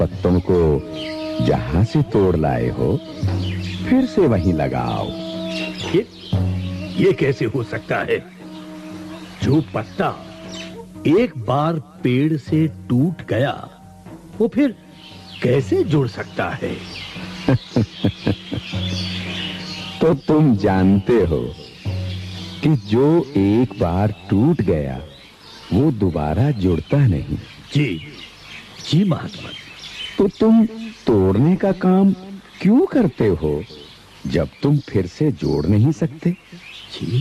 पत्तों को जहां से तोड़ लाए हो फिर से वहीं लगाओ। ये कैसे हो सकता है? जो पत्ता एक बार पेड़ से टूट गया वो फिर कैसे जुड़ सकता है? तो तुम जानते हो कि जो एक बार टूट गया वो दोबारा जुड़ता नहीं। जी जी महात्मा। तो तुम तोड़ने का काम क्यों करते हो जब तुम फिर से जोड़ नहीं सकते? जी